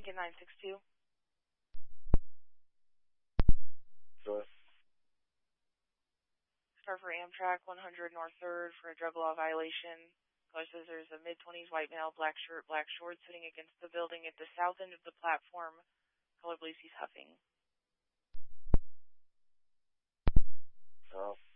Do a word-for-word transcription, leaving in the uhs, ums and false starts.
Lincoln nine six two. Sure. Start for Amtrak one hundred North third for a drug law violation. Caller says there's a mid-twenties white male, black shirt, black shorts, sitting against the building at the south end of the platform. Caller believes he's huffing. Oh.